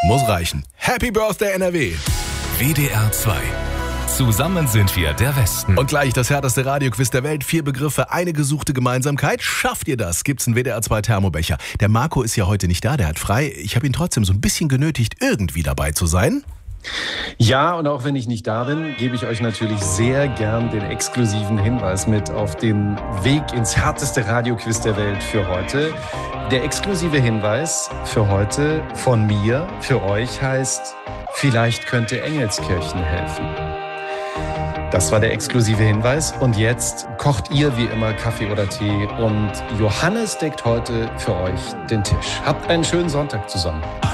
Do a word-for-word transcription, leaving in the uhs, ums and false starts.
Muss reichen. Happy Birthday N R W. W D R zwei. Zusammen sind wir der Westen. Und gleich das härteste Radioquiz der Welt. Vier Begriffe, eine gesuchte Gemeinsamkeit. Schafft ihr das? Gibt's einen W D R zwei Thermobecher. Der Marco ist ja heute nicht da, der hat frei. Ich habe ihn trotzdem so ein bisschen genötigt, irgendwie dabei zu sein. Ja, und auch wenn ich nicht da bin, gebe ich euch natürlich sehr gern den exklusiven Hinweis mit auf den Weg ins härteste Radioquiz der Welt für heute. Der exklusive Hinweis für heute von mir, für euch heißt, vielleicht könnte Engelskirchen helfen. Das war der exklusive Hinweis. Und jetzt kocht ihr wie immer Kaffee oder Tee und Johannes deckt heute für euch den Tisch. Habt einen schönen Sonntag zusammen.